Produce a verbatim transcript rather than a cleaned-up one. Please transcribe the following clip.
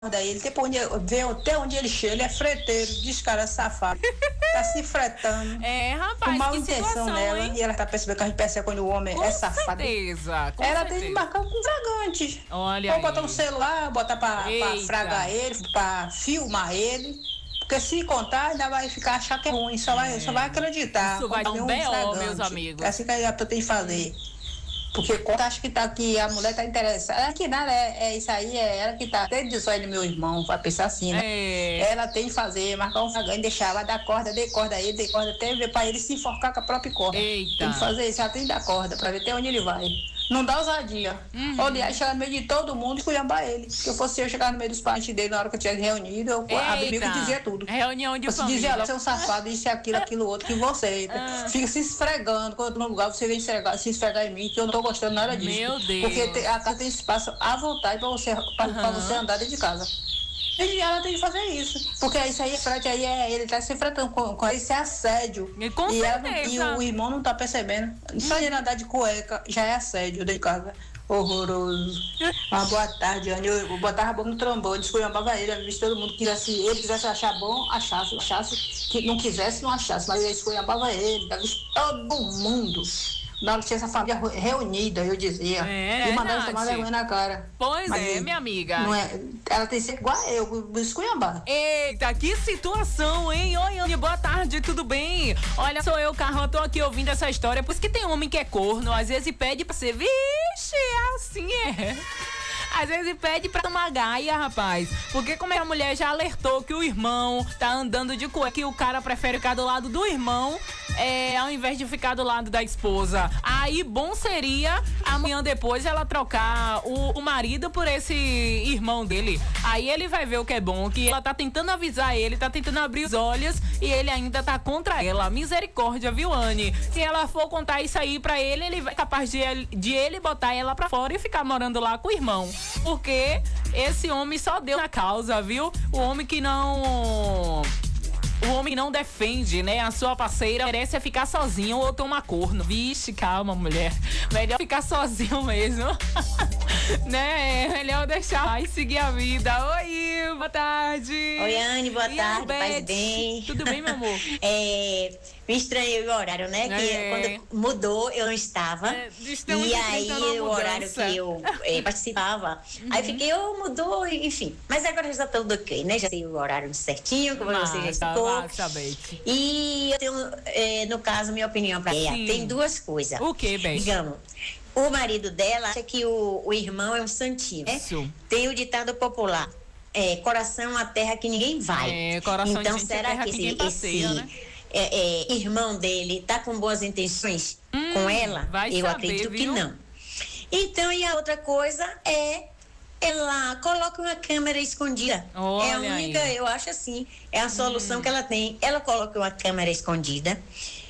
Daí ele depois onde, vê até onde ele chega, ele é freteiro, diz cara safado, tá se fretando. É, rapaz, com mal que intenção situação, nela, hein? e ela tá percebendo que a gente percebe quando o homem Com é safado. certeza, com ela certeza. tem que marcar com fragante. Olha Ou aí. botar um celular, botar pra, pra Eita. fragar ele, pra filmar ele. Porque se contar, ainda vai ficar achar que é ruim, só, vai, só vai acreditar. Isso vai dar um B O, meus amigos. É assim que a pessoa tem que fazer. Porque quando acha que tá aqui, a mulher tá interessada. É que nada, é, é isso aí, é ela que tá. Até diz olha meu irmão, vai pensar assim, né? É. Ela tem que fazer, marcar um fragante, deixar ela dar corda, dê corda a ele, dê corda até ver pra ele se enforcar com a própria corda. Eita. Tem que fazer isso, ela tem que dar corda pra ver até onde ele vai. Não dá ousadia. Uhum. Aliás, chegar no meio de todo mundo e esculhambar ele. Se eu fosse eu chegar no meio dos parentes dele na hora que eu tinha reunido, eu abri o bico e dizia tudo. Reunião de Você família. dizia lá, você é um safado, isso, aquilo, aquilo, outro, que você Ah. fica se esfregando. Quando no lugar você vem esfregar, se esfregar em mim, que eu não tô gostando nada disso. Meu Deus. Porque te, a casa tem espaço à vontade pra você, pra, Aham. pra você andar dentro de casa. E ela tem que fazer isso. Porque isso aí, frete aí, é, ele tá se enfrentando com, com esse assédio. E com e, ela não- certeza. e o, o irmão não tá percebendo. Só de andar de cueca já é assédio dentro de casa. Horroroso. Uma boa tarde, Anny. Eu, eu botava a boca no trombone, esculhambava ele, eu vi todo mundo quisesse, ele quisesse achar bom, achasse, achasse, que não quisesse, não achasse, mas eu esculhambava ele, eu vi todo mundo. Na hora que tinha essa família reunida, eu dizia, É, e mandava Nath. tomar vergonha na cara. Pois Mas é, ele- minha amiga. Não é, ela tem que ser igual a eu, esculhambar. Eita, que situação, hein? Oi, Anny, boa tarde, tudo bem? Olha, sou eu, Carla, tô aqui ouvindo essa história. Por isso que tem homem que é corno, às vezes pede pra ser. Vixe, assim é. Às vezes pede pra tomar gaia, rapaz. Porque como a mulher já alertou que o irmão tá andando de cueca, que o cara prefere ficar do lado do irmão, é, ao invés de ficar do lado da esposa. Aí bom seria amanhã depois ela trocar o, o marido por esse irmão dele. Aí ele vai ver o que é bom, que ela tá tentando avisar ele, tá tentando abrir os olhos e ele ainda tá contra ela. Misericórdia, viu, Anny? Se ela for contar isso aí pra ele, ele vai capaz de, ele- de ele botar ela pra fora e ficar morando lá com o irmão. Porque esse homem só deu na causa, viu? O homem que não... O homem não defende, né? A sua parceira merece é ficar sozinho ou tomar corno. Vixe, calma, mulher. Melhor ficar sozinho mesmo. Né? Melhor deixar e seguir a vida. Oi, boa tarde. Oi, Anny, boa E tarde, a paz Beth? bem. Tudo bem, meu amor? É, me estranhei o horário, né? Que É. quando mudou, eu não estava. É, estamos e aí, enfrentando uma o horário mudança. que eu é, participava. Aí fiquei, oh, mudou, enfim. Mas agora já está tudo ok, né? Já sei o horário certinho, como você já Massa, explicou. massa, Beth. E eu tenho, é, no caso, minha opinião para ela. Sim. Tem duas coisas. O que, Beth? Digamos, o marido dela acha que o, o irmão é um santinho, né? Isso. Tem o ditado popular. É, coração a terra que ninguém vai. É, coração de então, gente é será terra que que esse, ninguém passeia, esse né? é, é, irmão dele tá com boas intenções Hum, com ela? vai Eu saber, acredito que viu? não. Então, e a outra coisa é ela coloca uma câmera escondida. Olha é a única, aí. eu acho assim, é a solução que ela tem. Ela coloca uma câmera escondida